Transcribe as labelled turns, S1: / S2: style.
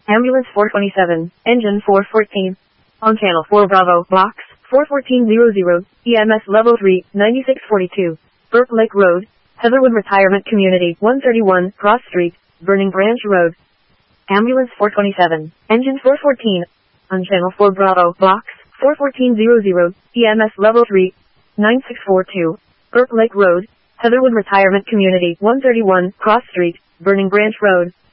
S1: Ambulance 427, Engine 414. On Channel 4 Bravo, Box 41400, EMS Level 3, 9642. Burke Lake Road, Heatherwood Retirement Community, 131, Cross Street, Burning Branch Road. Ambulance 427, Engine 414. On Channel 4 Bravo, Box 41400, EMS Level 3, 9642. Burke Lake Road, Heatherwood Retirement Community, 131, Cross Street, Burning Branch Road.